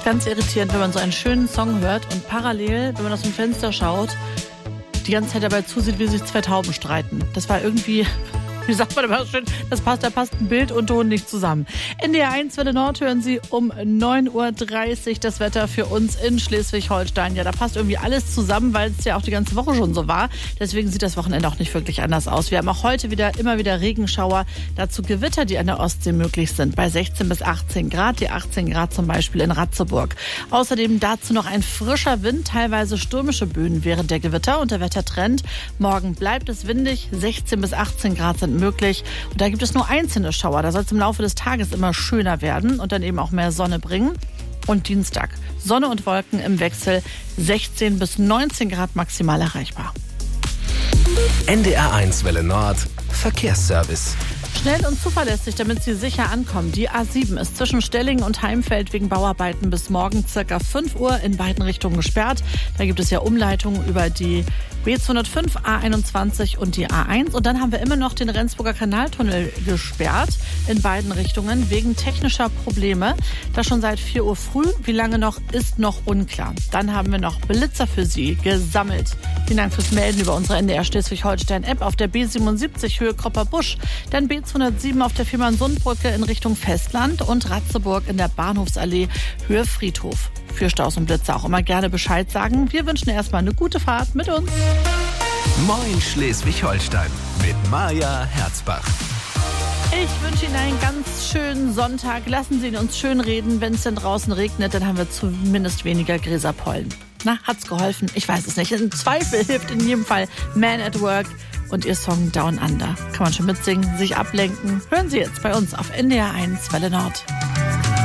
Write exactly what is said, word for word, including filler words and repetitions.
ganz irritierend, wenn man so einen schönen Song hört und parallel, wenn man aus dem Fenster schaut, die ganze Zeit dabei zusieht, wie sich zwei Tauben streiten. Das war irgendwie, wie sagt man immer schön, das passt, da passt ein Bild und Ton nicht zusammen. N D R eins Welle Nord hören Sie um neun Uhr dreißig das Wetter für uns in Schleswig-Holstein. Ja, da passt irgendwie alles zusammen, weil es ja auch die ganze Woche schon so war. Deswegen sieht das Wochenende auch nicht wirklich anders aus. Wir haben auch heute wieder immer wieder Regenschauer, dazu Gewitter, die an der Ostsee möglich sind, bei sechzehn bis achtzehn Grad, die achtzehn Grad zum Beispiel in Ratzeburg. Außerdem dazu noch ein frischer Wind, teilweise stürmische Böen während der Gewitter und der Wettertrend. Morgen bleibt es windig, sechzehn bis achtzehn Grad sind möglich. Und da gibt es nur einzelne Schauer. Da soll es im Laufe des Tages immer schöner werden und dann eben auch mehr Sonne bringen. Und Dienstag Sonne und Wolken im Wechsel, sechzehn bis neunzehn Grad maximal erreichbar. N D R eins Welle Nord Verkehrsservice. Schnell und zuverlässig, damit Sie sicher ankommen. Die A sieben ist zwischen Stellingen und Heimfeld wegen Bauarbeiten bis morgen circa fünf Uhr in beiden Richtungen gesperrt. Da gibt es ja Umleitungen über die B zweihundertfünf, A einundzwanzig und die A eins. Und dann haben wir immer noch den Rendsburger Kanaltunnel gesperrt in beiden Richtungen wegen technischer Probleme. Das schon seit vier Uhr früh. Wie lange noch, ist noch unklar. Dann haben wir noch Blitzer für Sie gesammelt. Vielen Dank fürs Melden über unsere N D R Schleswig-Holstein-App auf der B siebenundsiebzig Höhe Kropper-Busch. Dann B zweihundertsieben auf der Fehmarn-Sundbrücke in Richtung Festland und Ratzeburg in der Bahnhofsallee Höhe Friedhof. Für Staus und Blitzer auch immer gerne Bescheid sagen. Wir wünschen erstmal eine gute Fahrt mit uns. Moin Schleswig-Holstein mit Maja Herzbach. Ich wünsche Ihnen einen ganz schönen Sonntag. Lassen Sie ihn uns schön reden. Wenn es denn draußen regnet, dann haben wir zumindest weniger Gräserpollen. Na, hat's geholfen? Ich weiß es nicht. Im Zweifel hilft in jedem Fall Man at Work und ihr Song Down Under. Kann man schon mitsingen, sich ablenken. Hören Sie jetzt bei uns auf N D R eins Welle Nord.